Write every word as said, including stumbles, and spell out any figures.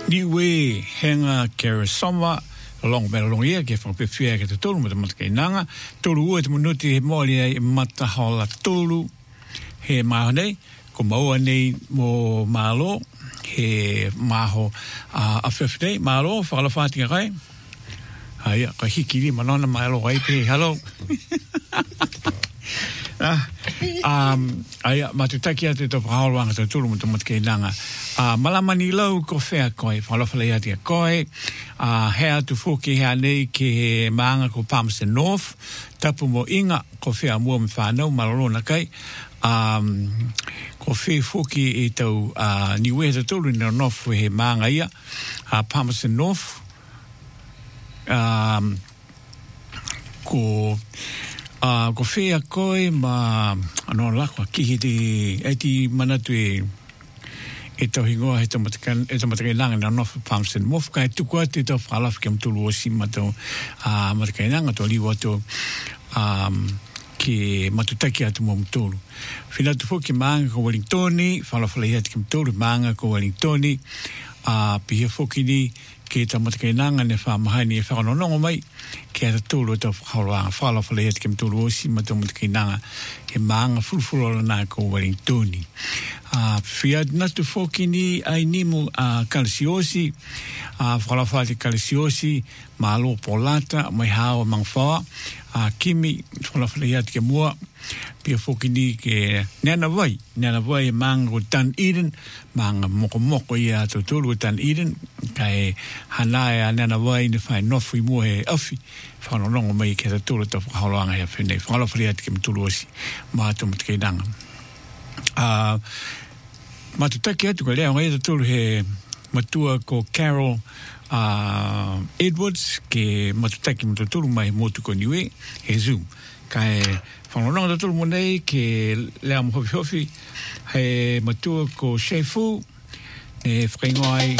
Niwe henga keresoma long belong ia ke from pefia ke tolu mo te nanga tolu o te minuti he moli ai mata hola tolu he mahone ko maua nei mo malo he maho a afefdei malo fala fatinga kai ai ka hikiri manona malo ai pe hello ah um ai matutaki ate to paulwanga to tulu mo te nanga a malamani lau ko fea koi fala fala ia te koi a hea tu fuki hea nei ke maanga ko Palmerston North tapu mo inga ko fea mua me whanau malorona kai um ko fe fuki e tau a niwe te tulu na North he maanga ia a Palmerston North um ko a ko fea koi ma ano lakwa ki te e ti manatu e e tau hingoa he tamatakan e tamatakan langa na North Palmerston North kai tuku atu tau whalaf ke mtulu o si mato a matakan langa to liwa to um, ke matutaki atu mo mtulu whina tu fuki maanga ko Wellingtoni whalafala hea te ke mtulu maanga ko Wellingtoni a pihia fuki ni ke tamatakan langa ne whamahani e whakanonongo mai ke ata tulu tau whakaroanga whalafala hea te ke mtulu o si mato matakan langa he maanga fulfurola na ko Wellingtoni a fia natu foki ni ai nimu a Kalasiosi a whalawhate Kalasiosi ma alo polata mai hao mangwha a kimi whalawhate iat ke mua pia foki ni ke nana vai nana vai mango Tan Eden manga moko moko ia tutulu Tan Eden kai hanaya nana vai ni whai nofu mua he awhi whanonongo mai ke tutulu ta whakaroanga hea whenei whalawhate iat ke mtuluosi ma atu mtake danga a uh, matutaki atu ka lea ngai tolu he matua ko Carol uh, Edwards ke matutaki matutulu mai motu ko niwe he Zoom kai whanononga tolu mo nei ke lea mo hofi hofi he matua ko Shefu e whaingoai